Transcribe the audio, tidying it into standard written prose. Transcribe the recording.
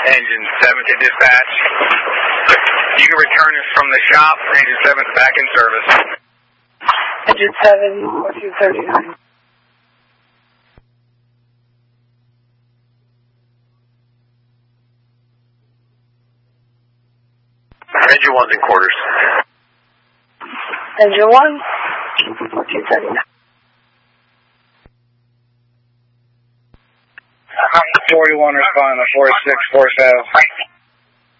Engine 7 to dispatch. You can return us from the shop. Engine 7's back in service. Engine 7, 1439. Engine 1's in quarters. Engine 1, 1439. 41 responding to 4647.